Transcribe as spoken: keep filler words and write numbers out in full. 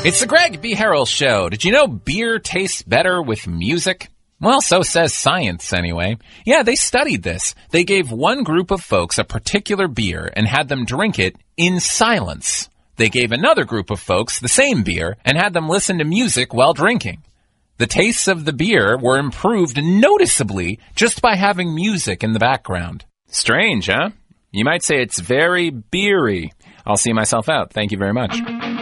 It's the Greg B. Harrell Show. Did you know beer tastes better with music? Well, so says science, anyway. Yeah, they studied this. They gave one group of folks a particular beer and had them drink it in silence. They gave another group of folks the same beer and had them listen to music while drinking. The tastes of the beer were improved noticeably just by having music in the background. Strange, huh? You might say it's very beery. I'll see myself out. Thank you very much.